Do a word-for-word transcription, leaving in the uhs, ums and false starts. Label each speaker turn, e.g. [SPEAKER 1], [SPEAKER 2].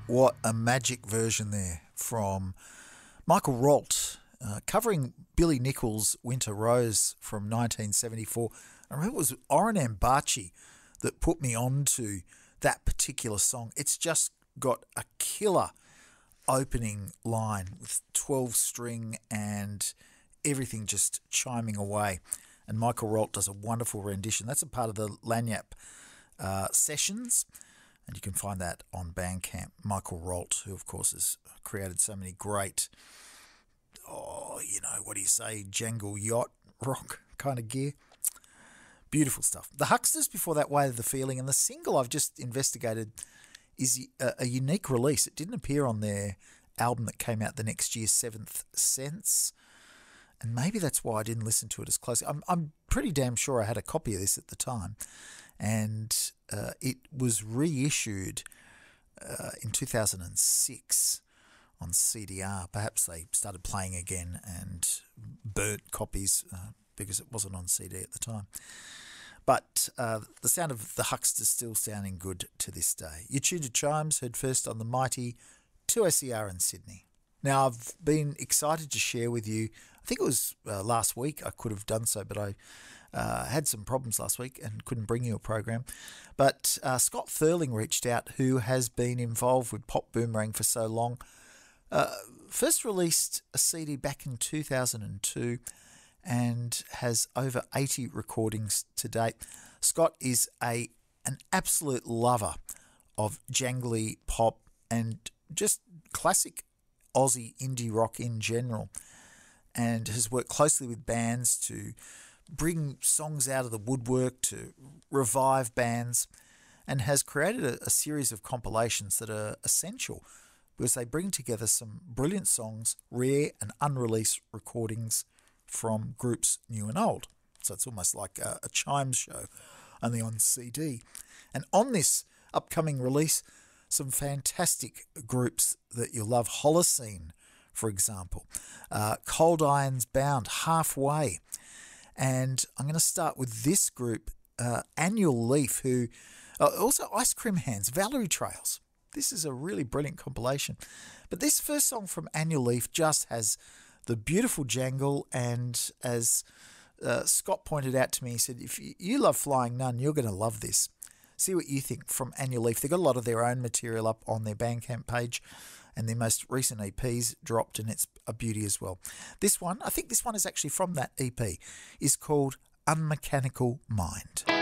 [SPEAKER 1] What a magic version there from Michael Rolt, uh, covering Billy Nichols' Winter Rose from nineteen seventy-four. I remember it was Oren Ambachi that put me on to that particular song. It's just got a killer opening line with twelve string and everything just chiming away. And Michael Rolt does a wonderful rendition. That's a part of the Lagniappe uh, sessions. And you can find that on Bandcamp. Michael Rolt, who of course has created so many great, oh, you know, what do you say, jangle yacht rock kind of gear. Beautiful stuff. The Hucksters, before that, Way of the Feeling. And the single I've just investigated is a, a unique release. It didn't appear on their album that came out the next year, Seventh Sense. And maybe that's why I didn't listen to it as closely. I'm, I'm pretty damn sure I had a copy of this at the time. And uh, it was reissued uh, in two thousand six on C D R. Perhaps they started playing again and burnt copies uh, because it wasn't on C D at the time. But uh, the sound of the Hucksters still sounding good to this day. You tuned to Chimes, heard first on the mighty two S E R in Sydney. Now, I've been excited to share with you, I think it was uh, last week I could have done so, but I uh, had some problems last week and couldn't bring you a program. But uh, Scott Thurling reached out, who has been involved with Pop Boomerang for so long. Uh, first released a C D back in two thousand two and has over eighty recordings to date. Scott is a an absolute lover of jangly pop and just classic Aussie indie rock in general, and has worked closely with bands to bring songs out of the woodwork, to revive bands, and has created a, a series of compilations that are essential because they bring together some brilliant songs, rare and unreleased recordings from groups new and old. So it's almost like a, a Chimes show, only on C D. And on this upcoming release, some fantastic groups that you'll love. Holocene, for example. Uh, Cold Irons Bound, Halfway. And I'm going to start with this group, uh, Annual Leaf, who... Uh, also Ice Cream Hands, Valerie Trails. This is a really brilliant compilation. But this first song from Annual Leaf just has the beautiful jangle, and as uh, Scott pointed out to me, he said, if you, you love Flying Nun, you're going to love this. See what you think from Annual Leaf. They've got a lot of their own material up on their Bandcamp page, and their most recent E P's dropped, and it's a beauty as well. This one, I think this one is actually from that E P, is called Unmechanical Mind.